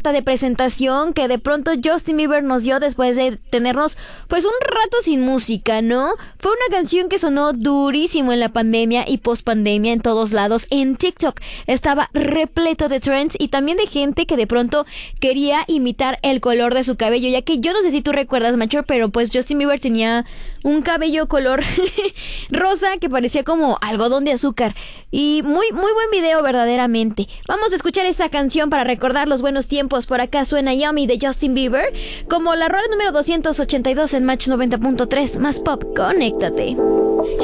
carta de presentación que de pronto Justin Bieber nos dio después de tenernos pues un rato sin música, ¿no? Fue una canción que sonó durísimo en la pandemia y post-pandemia en todos lados. En TikTok estaba repleto de trends y también de gente que de pronto quería imitar el color de su cabello, ya que yo no sé si tú recuerdas, Macho, pero pues Justin Bieber tenía un cabello color rosa que parecía como algodón de azúcar. Y muy buen video verdaderamente. Vamos a escuchar esta canción para recordar los buenos tiempos. Por acá suena Yummy de Justin Bieber como la rola número 282 en Match 90.3. Más pop, conéctate.